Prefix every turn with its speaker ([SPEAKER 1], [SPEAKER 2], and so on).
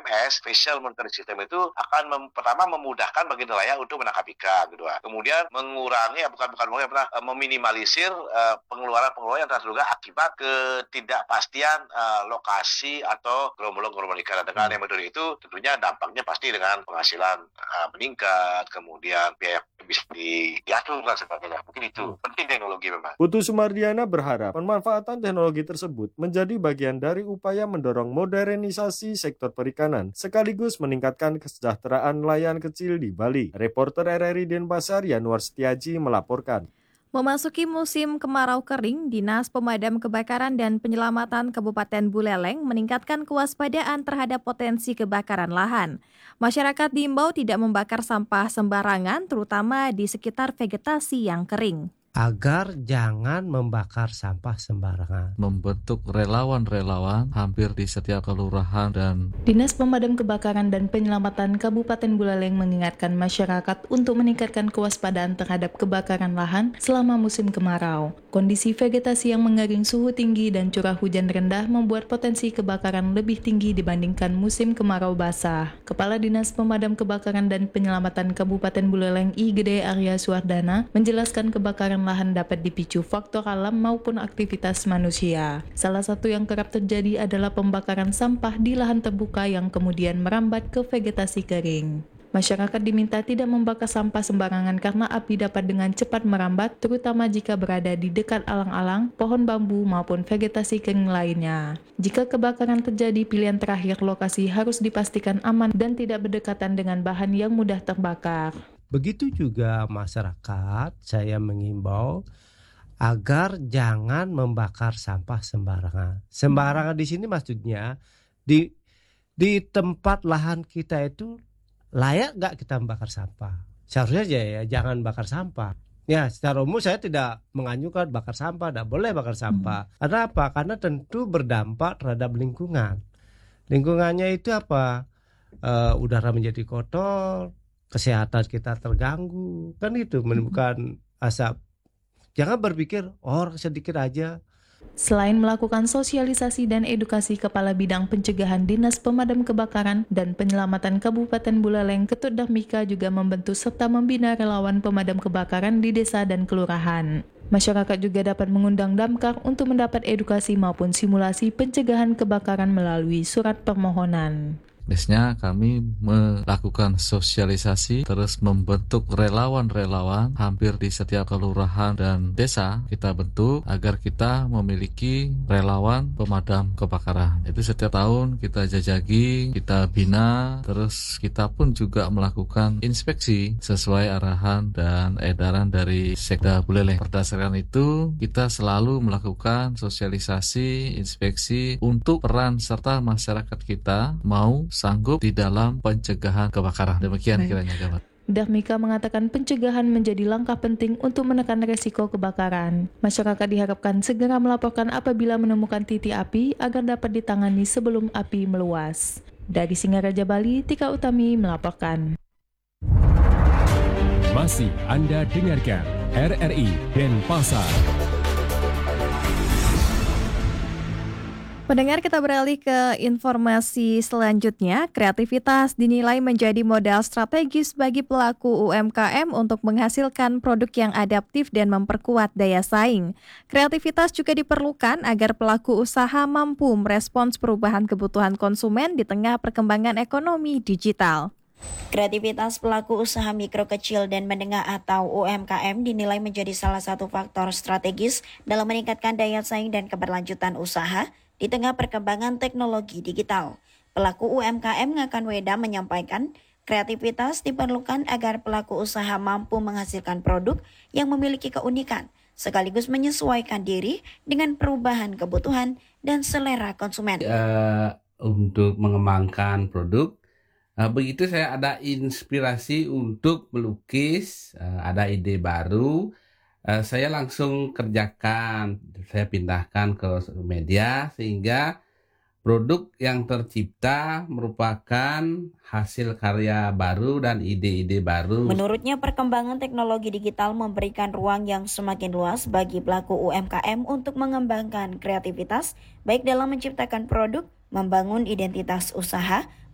[SPEAKER 1] FMS, Facial Monitoring System itu akan pertama memudahkan bagi nelayan untuk menangkap ikan, kedua. Kemudian meminimalisir pengeluaran yang terduga akibat ketidakpastian lokasi atau gelombang ikan. Dengan yang metode itu tentunya dampaknya pasti dengan penghasilan meningkat, kemudian biaya bisa diatur dan sebagainya. Mungkin itu penting teknologi memang.
[SPEAKER 2] Putu Sumardiana berharap pemanfaatan teknologi tersebut menjadi bagian dari upaya mendorong modernisasi sektor perikanan sekaligus meningkatkan kesejahteraan nelayan kecil di Bali. Reporter RRI Denpasar Yanuar Setiaji melaporkan.
[SPEAKER 3] Memasuki musim kemarau kering, Dinas Pemadam Kebakaran dan Penyelamatan Kabupaten Buleleng meningkatkan kewaspadaan terhadap potensi kebakaran lahan. Masyarakat diimbau tidak membakar sampah sembarangan, terutama di sekitar vegetasi yang kering.
[SPEAKER 4] Agar jangan membakar sampah sembarangan.
[SPEAKER 5] Membentuk relawan-relawan hampir di setiap kelurahan dan
[SPEAKER 6] Dinas Pemadam Kebakaran dan Penyelamatan Kabupaten Buleleng mengingatkan masyarakat untuk meningkatkan kewaspadaan terhadap kebakaran lahan selama musim kemarau. Kondisi vegetasi yang mengering, suhu tinggi dan curah hujan rendah membuat potensi kebakaran lebih tinggi dibandingkan musim kemarau basah. Kepala Dinas Pemadam Kebakaran dan Penyelamatan Kabupaten Buleleng I Gede Arya Suwardana menjelaskan kebakaran lahan dapat dipicu faktor alam maupun aktivitas manusia. Salah satu yang kerap terjadi adalah pembakaran sampah di lahan terbuka yang kemudian merambat ke vegetasi kering. Masyarakat diminta tidak membakar sampah sembarangan karena api dapat dengan cepat merambat, terutama jika berada di dekat alang-alang, pohon bambu maupun vegetasi kering lainnya. Jika kebakaran terjadi, pilihan terakhir lokasi harus dipastikan aman dan tidak berdekatan dengan bahan yang mudah terbakar.
[SPEAKER 4] Begitu juga masyarakat, saya mengimbau agar jangan membakar sampah sembarangan. Sembarangan di sini maksudnya di tempat lahan kita itu layak nggak kita membakar sampah? Seharusnya aja ya jangan bakar sampah. Ya, secara umum saya tidak menganjurkan bakar sampah, tidak boleh bakar sampah. Karena apa? Karena tentu berdampak terhadap lingkungan. Lingkungannya itu apa? Udara menjadi kotor, kesehatan kita terganggu, kan itu menimbulkan asap. Jangan berpikir orang sedikit aja.
[SPEAKER 6] Selain melakukan sosialisasi dan edukasi, Kepala Bidang Pencegahan Dinas Pemadam Kebakaran dan Penyelamatan Kabupaten Buleleng Ketut Dahmika juga membentuk serta membina relawan pemadam kebakaran di desa dan kelurahan. Masyarakat juga dapat mengundang Damkar untuk mendapat edukasi maupun simulasi pencegahan kebakaran melalui surat permohonan.
[SPEAKER 5] Biasanya kami melakukan sosialisasi, terus membentuk relawan-relawan hampir di setiap kelurahan dan desa kita bentuk agar kita memiliki relawan pemadam kebakaran. Itu setiap tahun kita jajaki, kita bina, terus kita pun juga melakukan inspeksi sesuai arahan dan edaran dari Sekda Buleleng. Berdasarkan itu, kita selalu melakukan sosialisasi, inspeksi untuk peran serta masyarakat kita mau sanggup di dalam pencegahan kebakaran. Demikian kiranya, Kawan.
[SPEAKER 6] Dahmika mengatakan pencegahan menjadi langkah penting untuk menekan resiko kebakaran. Masyarakat diharapkan segera melaporkan apabila menemukan titik api agar dapat ditangani sebelum api meluas. Dari Singaraja Bali, Tika Utami melaporkan.
[SPEAKER 7] Masih Anda dengarkan RRI Denpasar.
[SPEAKER 3] Pendengar, kita beralih ke informasi selanjutnya. Kreativitas dinilai menjadi modal strategis bagi pelaku UMKM untuk menghasilkan produk yang adaptif dan memperkuat daya saing. Kreativitas juga diperlukan agar pelaku usaha mampu merespons perubahan kebutuhan konsumen di tengah perkembangan ekonomi digital.
[SPEAKER 8] Kreativitas pelaku usaha mikro kecil dan menengah atau UMKM dinilai menjadi salah satu faktor strategis dalam meningkatkan daya saing dan keberlanjutan usaha di tengah perkembangan teknologi digital. Pelaku UMKM Ngakan Weda menyampaikan, kreativitas diperlukan agar pelaku usaha mampu menghasilkan produk yang memiliki keunikan, sekaligus menyesuaikan diri dengan perubahan kebutuhan dan selera konsumen.
[SPEAKER 9] Untuk mengembangkan produk, begitu saya ada inspirasi untuk melukis, ada ide baru, saya langsung kerjakan, saya pindahkan ke media sehingga produk yang tercipta merupakan hasil karya baru dan ide-ide baru.
[SPEAKER 8] Menurutnya, perkembangan teknologi digital memberikan ruang yang semakin luas bagi pelaku UMKM untuk mengembangkan kreativitas, baik dalam menciptakan produk, membangun identitas usaha,